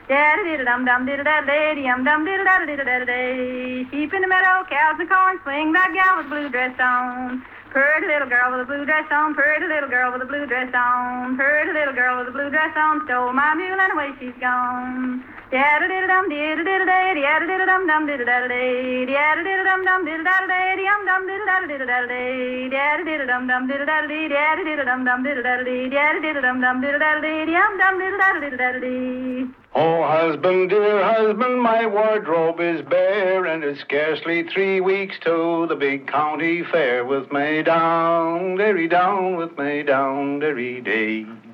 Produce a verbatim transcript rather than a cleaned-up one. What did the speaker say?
Da-da-da-dum-dum-diddle-da-da-day, dum-dum-diddle-da-da-diddle-da-da-day. Sheep in the meadow, cows in the corn, swing that gal with the blue dress on. Pretty little girl with a blue dress on, pretty little girl with a blue dress on, pretty little girl with a blue dress on, stole my mule and away she's gone. Da-da-da-dum-diddle-diddle-day, da-da-da-dum-dum-diddle-da-da-day, da-da-da-dum-dum-diddle-da-da-day, dum-dum-diddle-da-da-diddle-da-da-day, da-da-da-dum-dum-diddle-da-da-day, da-da-da-dum-dum-diddle-da-da-day, da-da-da-dum-dum-diddle-da-da-day. Oh, husband, dear husband, my wardrobe is bare, and it's scarcely three weeks to the big county fair with me down, derry down, with me down, derry day.